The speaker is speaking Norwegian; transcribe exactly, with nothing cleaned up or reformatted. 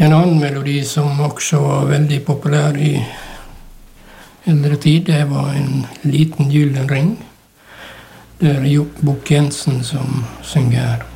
En annen melodi som også var veldig populær i eldre tid, det var En liten gyllen ring. Det er Jobb Buch Jensen som synger her.